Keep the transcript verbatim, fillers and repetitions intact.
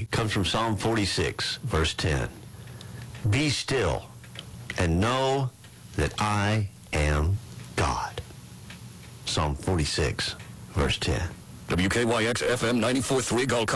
It comes from Psalm forty-six, verse ten. Be still and know that I am God. Psalm forty-six, verse ten. W K Y X F M ninety-four point three Gulf